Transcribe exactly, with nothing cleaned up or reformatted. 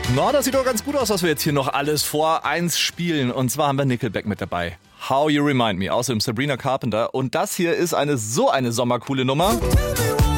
Na, das sieht doch ganz gut aus, dass wir jetzt hier noch alles vor eins spielen. Und zwar haben wir Nickelback mit dabei. How You Remind Me, außerdem Sabrina Carpenter. Und das hier ist eine so eine sommercoole Nummer.